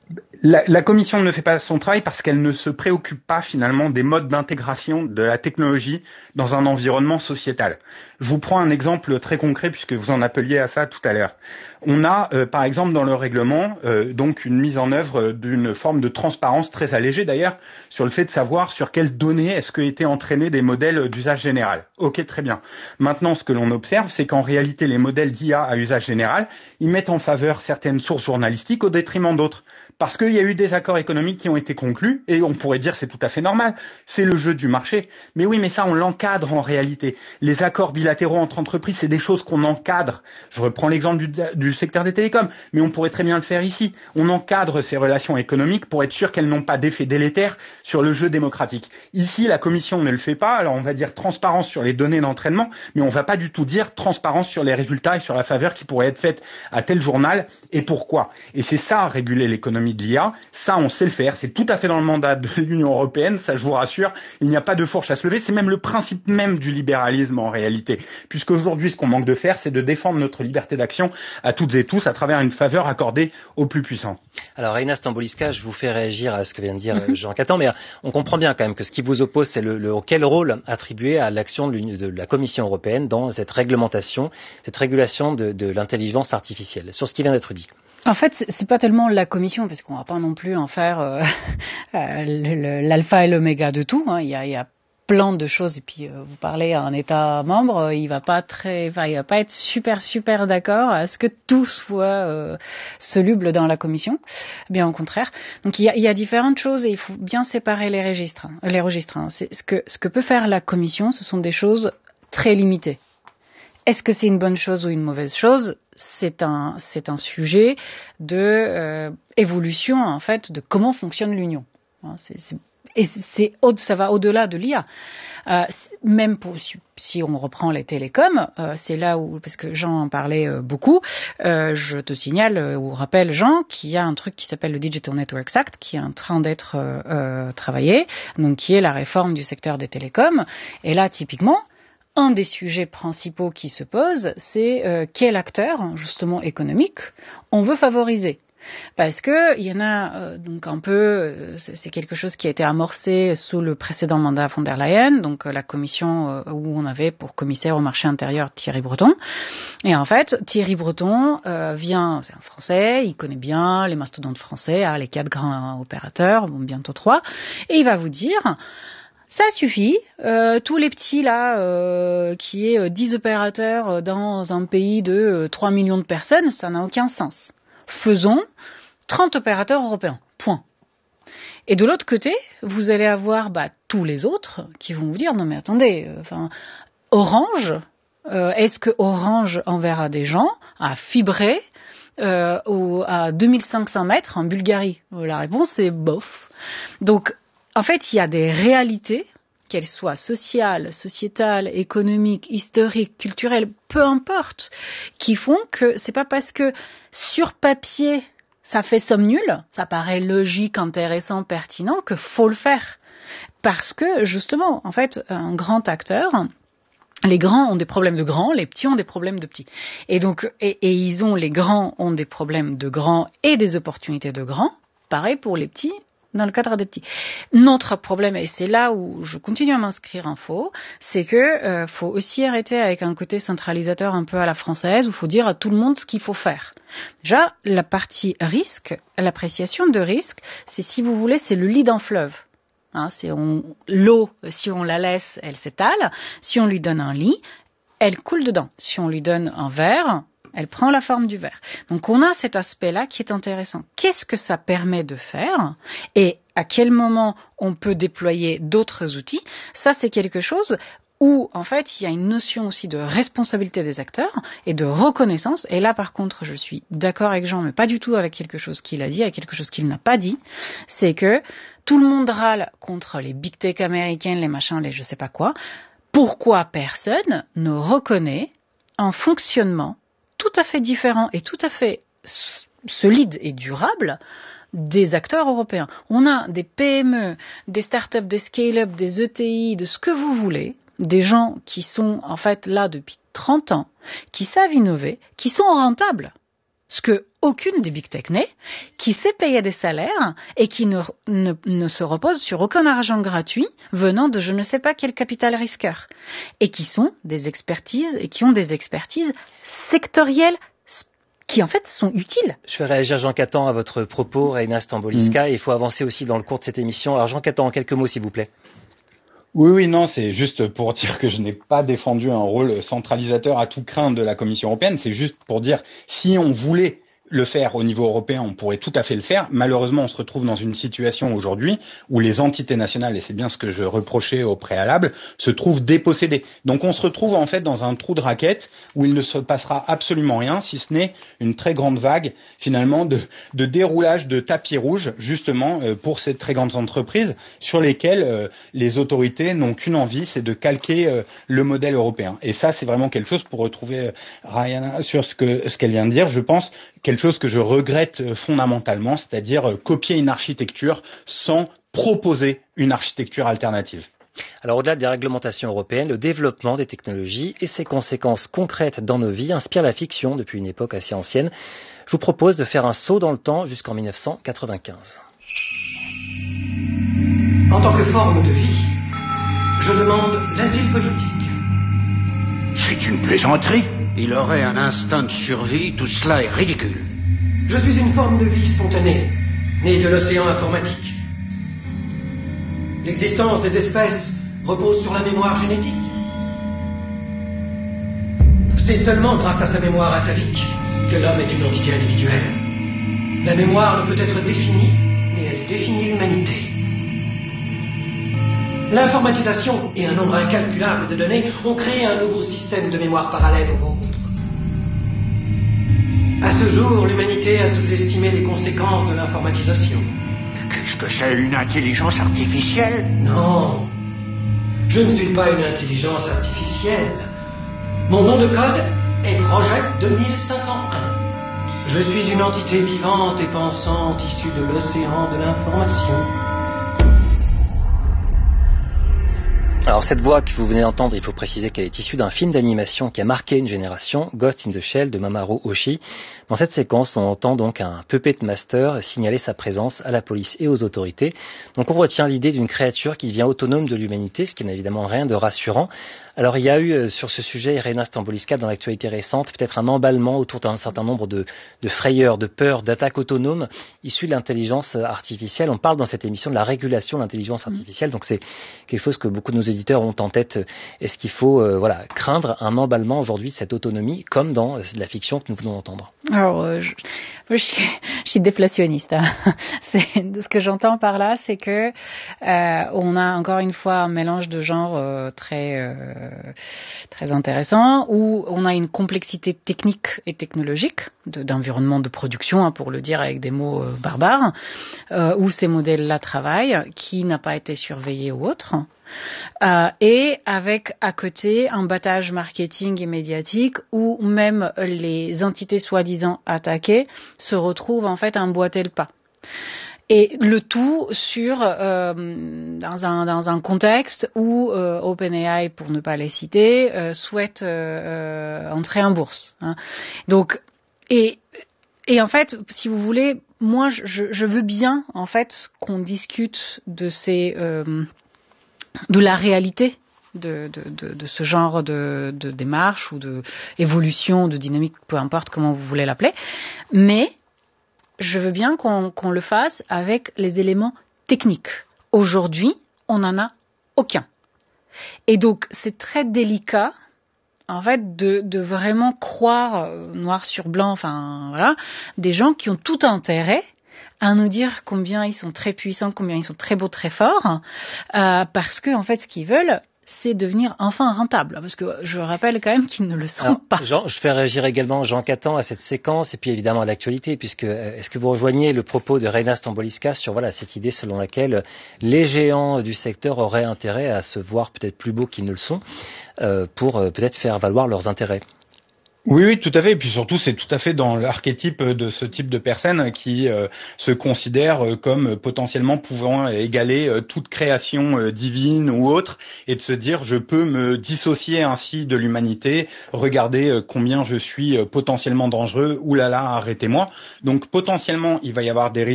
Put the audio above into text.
La Commission ne fait pas son travail parce qu'elle ne se préoccupe pas finalement des modes d'intégration de la technologie dans un environnement sociétal. Je vous prends un exemple très concret puisque vous en appeliez à ça tout à l'heure. On a par exemple dans le règlement donc une mise en œuvre d'une forme de transparence très allégée d'ailleurs sur le fait de savoir sur quelles données est-ce que étaient entraînés des modèles d'usage général. Ok, très bien. Maintenant, ce que l'on observe, c'est qu'en réalité les modèles d'IA à usage général, ils mettent en faveur certaines sources journalistiques au détriment d'autres. Parce qu'il y a eu des accords économiques qui ont été conclus, et on pourrait dire c'est tout à fait normal, c'est le jeu du marché. Mais oui, mais ça on l'encadre en réalité. Les accords bilatéraux entre entreprises, c'est des choses qu'on encadre. Je reprends l'exemple du secteur des télécoms, mais on pourrait très bien le faire ici. On encadre ces relations économiques pour être sûr qu'elles n'ont pas d'effet délétère sur le jeu démocratique. Ici, la Commission ne le fait pas, alors on va dire transparence sur les données d'entraînement, mais on va pas du tout dire transparence sur les résultats et sur la faveur qui pourrait être faite à tel journal et pourquoi. Et c'est ça, réguler l'économie de l'IA, ça on sait le faire, c'est tout à fait dans le mandat de l'Union européenne, ça je vous rassure, il n'y a pas de fourche à se lever, c'est même le principe même du libéralisme en réalité, puisque aujourd'hui ce qu'on manque de faire c'est de défendre notre liberté d'action à toutes et tous à travers une faveur accordée aux plus puissants. Alors Reina Stamboliska, je vous fais réagir à ce que vient de dire Jean Catan, mais on comprend bien quand même que ce qui vous oppose c'est quel rôle attribuer à l'action de la Commission européenne dans cette réglementation, cette régulation de l'intelligence artificielle, sur ce qui vient d'être dit. En fait, c'est pas tellement la Commission, parce qu'on va pas non plus en faire l'alpha et l'oméga de tout. Hein. Il y a plein de choses. Et puis, vous parlez à un État membre, il va pas être super d'accord à ce que tout soit soluble dans la Commission. Bien au contraire. Donc, il y a différentes choses et il faut bien séparer les registres. Hein. C'est ce que peut faire la Commission, ce sont des choses très limitées. Est-ce que c'est une bonne chose ou une mauvaise chose ? C'est un sujet de évolution en fait de comment fonctionne l'Union. Ça va au-delà de l'IA. Même si on reprend les télécoms, c'est là où, parce que Jean en parlait beaucoup, je te signale ou rappelle Jean qu'il y a un truc qui s'appelle le Digital Networks Act qui est en train d'être travaillé, donc qui est la réforme du secteur des télécoms. Et là, typiquement, un des sujets principaux qui se pose, c'est quel acteur, justement économique, on veut favoriser. Parce que il y en a donc un peu, c'est quelque chose qui a été amorcé sous le précédent mandat von der Leyen, donc la commission où on avait pour commissaire au marché intérieur Thierry Breton. Et en fait, Thierry Breton c'est un Français, il connaît bien les mastodontes français, les 4 grands opérateurs, bientôt 3, et il va vous dire... Ça suffit, tous les petits là, qui est 10 opérateurs dans un pays de 3 millions de personnes, ça n'a aucun sens. Faisons 30 opérateurs européens, point. Et de l'autre côté, vous allez avoir tous les autres qui vont vous dire, non mais attendez, Orange, est-ce que Orange enverra des gens à fibrer à 2500 mètres en Bulgarie ? La réponse est bof. Donc, en fait, il y a des réalités, qu'elles soient sociales, sociétales, économiques, historiques, culturelles, peu importe, qui font que c'est pas parce que sur papier ça fait somme nulle, ça paraît logique, intéressant, pertinent, que faut le faire. Parce que justement, en fait, un grand acteur, les grands ont des problèmes de grands, les petits ont des problèmes de petits. Et donc, les grands ont des problèmes de grands et des opportunités de grands. Pareil pour les petits. Dans le cadre des petits. Notre problème, et c'est là où je continue à m'inscrire en faux, c'est que faut aussi arrêter avec un côté centralisateur un peu à la française, où il faut dire à tout le monde ce qu'il faut faire. Déjà, la partie risque, l'appréciation de risque, c'est, si vous voulez, c'est le lit d'un fleuve. Hein, l'eau, si on la laisse, elle s'étale. Si on lui donne un lit, elle coule dedans. Si on lui donne un verre, elle prend la forme du verre. Donc on a cet aspect-là qui est intéressant. Qu'est-ce que ça permet de faire et à quel moment on peut déployer d'autres outils? Ça, c'est quelque chose où, en fait, il y a une notion aussi de responsabilité des acteurs et de reconnaissance. Et là, par contre, je suis d'accord avec Jean, mais pas du tout avec quelque chose qu'il a dit, avec quelque chose qu'il n'a pas dit. C'est que tout le monde râle contre les big tech américains, les machins, les je sais pas quoi. Pourquoi personne ne reconnaît un fonctionnement tout à fait différent et tout à fait solide et durable des acteurs européens? On a des PME, des startups, des scale-up, des ETI, de ce que vous voulez, des gens qui sont en fait là depuis 30 ans, qui savent innover, qui sont rentables. ce que aucune des big tech n'est, qui sait payer des salaires et qui ne se repose sur aucun argent gratuit venant de je ne sais pas quel capital risqueur, et qui sont des expertises et qui ont des expertises sectorielles qui en fait sont utiles. Je fais réagir Jean Catan à votre propos, Reina Stamboliska, et il faut avancer aussi dans le cours de cette émission. Alors Jean Catan, en quelques mots s'il vous plaît. Oui, non, c'est juste pour dire que je n'ai pas défendu un rôle centralisateur à tout craint de la Commission européenne. C'est juste pour dire, si on voulait le faire au niveau européen, on pourrait tout à fait le faire. Malheureusement, on se retrouve dans une situation aujourd'hui où les entités nationales, et c'est bien ce que je reprochais au préalable, se trouvent dépossédées. Donc on se retrouve en fait dans un trou de raquette où il ne se passera absolument rien, si ce n'est une très grande vague finalement de déroulage de tapis rouge, justement pour ces très grandes entreprises sur lesquelles les autorités n'ont qu'une envie, c'est de calquer le modèle européen. Et ça, c'est vraiment quelque chose, pour retrouver Ryan sur ce qu'elle vient de dire, je pense, quelque chose que je regrette fondamentalement, c'est-à-dire copier une architecture sans proposer une architecture alternative. Alors au-delà des réglementations européennes, le développement des technologies et ses conséquences concrètes dans nos vies inspirent la fiction depuis une époque assez ancienne. Je vous propose de faire un saut dans le temps jusqu'en 1995. En tant que forme de vie, je demande l'asile politique. C'est une plaisanterie. Il aurait un instinct de survie, tout cela est ridicule. Je suis une forme de vie spontanée, née de l'océan informatique. L'existence des espèces repose sur la mémoire génétique. C'est seulement grâce à sa mémoire atavique que l'homme est une entité individuelle. La mémoire ne peut être définie, mais elle définit l'humanité. L'informatisation et un nombre incalculable de données ont créé un nouveau système de mémoire parallèle au vôtre. À ce jour, l'humanité a sous-estimé les conséquences de l'informatisation. Qu'est-ce que c'est, une intelligence artificielle? Non, je ne suis pas une intelligence artificielle. Mon nom de code est Projet 2501. Je suis une entité vivante et pensante issue de l'océan de l'information. Alors cette voix que vous venez d'entendre, il faut préciser qu'elle est issue d'un film d'animation qui a marqué une génération, Ghost in the Shell de Mamoru Oshii. Dans cette séquence, on entend donc un puppet master signaler sa présence à la police et aux autorités. Donc on retient l'idée d'une créature qui devient autonome de l'humanité, ce qui n'a évidemment rien de rassurant. Alors il y a eu sur ce sujet, Reina Stamboliska, dans l'actualité récente, peut-être un emballement autour d'un certain nombre de frayeurs, de peurs, d'attaques autonomes issues de l'intelligence artificielle. On parle dans cette émission de la régulation de l'intelligence artificielle, donc c'est quelque chose que beaucoup de nos éditeurs ont en tête. Est-ce qu'il faut craindre un emballement aujourd'hui de cette autonomie, comme dans la fiction que nous venons d'entendre? Alors, je suis déflationniste. Hein. De ce que j'entends par là, c'est que on a encore une fois un mélange de genres très intéressant, où on a une complexité technique et technologique d'environnement de production, hein, pour le dire avec des mots barbares, où ces modèles-là travaillent, qui n'a pas été surveillé ou autre. Et avec à côté un battage marketing et médiatique où même les entités soi-disant attaquées se retrouvent en fait à emboîter le pas. Et le tout dans un contexte où OpenAI, pour ne pas les citer, souhaite entrer en bourse. Hein. Donc et en fait, si vous voulez, moi je veux bien en fait qu'on discute de de la réalité de ce genre de démarche ou de évolution, de dynamique, peu importe comment vous voulez l'appeler, mais je veux bien qu'on le fasse avec les éléments techniques. Aujourd'hui, on n'en a aucun. Et donc, c'est très délicat, en fait, de vraiment croire noir sur blanc, enfin, voilà, des gens qui ont tout intérêt à nous dire combien ils sont très puissants, combien ils sont très beaux, très forts, parce que, en fait, ce qu'ils veulent, c'est devenir enfin rentable, parce que je rappelle quand même qu'ils ne le sont pas. Je fais réagir également Jean Catan à cette séquence et puis évidemment à l'actualité, puisque est-ce que vous rejoignez le propos de Reina Stamboliska sur cette idée selon laquelle les géants du secteur auraient intérêt à se voir peut-être plus beaux qu'ils ne le sont pour peut-être faire valoir leurs intérêts? Oui, tout à fait. Et puis surtout, c'est tout à fait dans l'archétype de ce type de personne qui se considère comme potentiellement pouvant égaler toute création divine ou autre, et de se dire je peux me dissocier ainsi de l'humanité. Regardez combien je suis potentiellement dangereux. Oulala, arrêtez-moi. Donc potentiellement, il va y avoir des risques